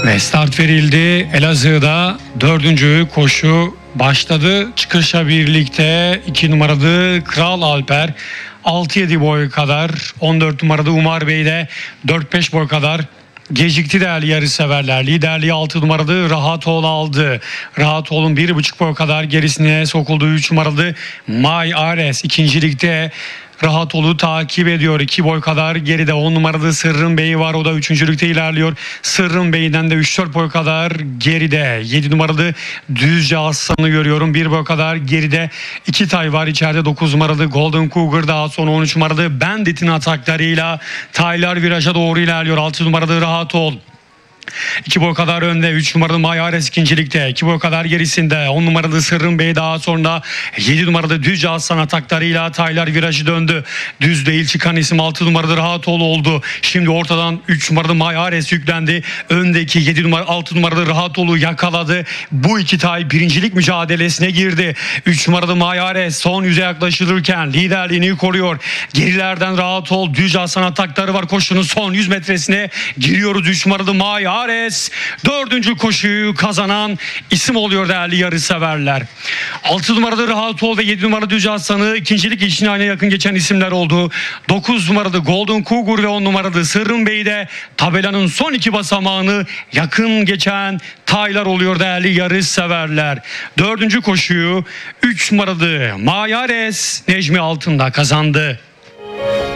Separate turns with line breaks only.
Ve start verildi. Elazığ'da 4. koşu başladı. Çıkışla birlikte 2 numaralı Kral Alper 6-7 boy kadar, 14 numaralı Umar Bey de 4-5 boy kadar gecikti değerli yarışseverler. Liderliği 6 numaralı Rahatoğlu aldı. Rahatoğlu'nun 1,5 boy kadar gerisine sokuldu 3 numaralı May Ares. İkincilikte Rahatoğlu takip ediyor. 2 boy kadar geride 10 numaralı Sırrın Bey var. O da 3. ilerliyor. Sırrın Bey'den de 3-4 boy kadar geride. 7 numaralı Düzce Aslan'ı görüyorum. 1 boy kadar geride 2 tay var. İçeride 9 numaralı Golden Cougar, daha sonra 13 numaralı Bandit'in ataklarıyla Taylar viraja doğru ilerliyor. 6 numaralı Rahatoğlu 2 boy kadar önde, 3 numaralı Mayares ikincilikte, 2 boy kadar gerisinde 10 numaralı Sırrın Bey, daha sonra 7 numaralı Düzce Aslan ataklarıyla Taylar virajı döndü. Düz değil çıkan isim 6 numaralı Rahatoğlu oldu. Şimdi ortadan 3 numaralı Mayares yüklendi. Öndeki 6 numaralı Rahatoğlu yakaladı. Bu iki tay birincilik mücadelesine girdi. 3 numaralı Mayares son yüze yaklaşılırken liderliğini koruyor. Gerilerden Rahatoğlu, Düzce Aslan atakları var. Koşunun son 100 metresine giriyoruz. 3 numaralı Mayares 4. koşuyu kazanan isim oluyor değerli yarışseverler. 6 numaralı Rahatoğlu ve 7 numaralı Düzce Aslan'ı ikincilik için aynı yakın geçen isimler oldu. 9 numaralı Golden Cougar ve 10 numaralı Sırrın Bey de tabelanın son 2 basamağını yakın geçen taylar oluyor değerli yarışseverler. 4. koşuyu 3 numaralı Mayares Necmi Altın'da kazandı.